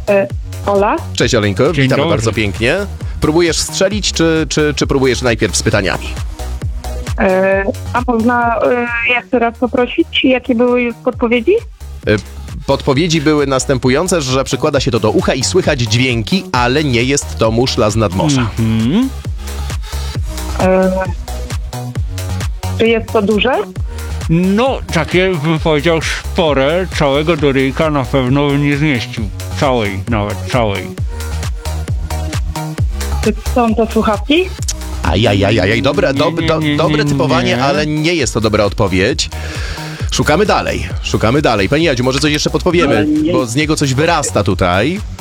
Ola? Cześć Oleńko, Dzień witamy dobry. bardzo pięknie. Próbujesz strzelić, czy próbujesz najpierw z pytaniami? A można jeszcze raz poprosić, jakie były już podpowiedzi? Podpowiedzi były następujące, że przykłada się to do ucha i słychać dźwięki, ale nie jest to muszla z nadmorza. Czy jest to duże? No, takie bym powiedział spore, całego doryjka na pewno bym nie zmieścił. Całej, nawet całej. Czy są to słuchawki? Ajajajaj, dobre nie, typowanie, nie. ale nie jest to dobra odpowiedź. Szukamy dalej. Pani Jadziu, może coś jeszcze podpowiemy, bo z niego coś wyrasta tutaj.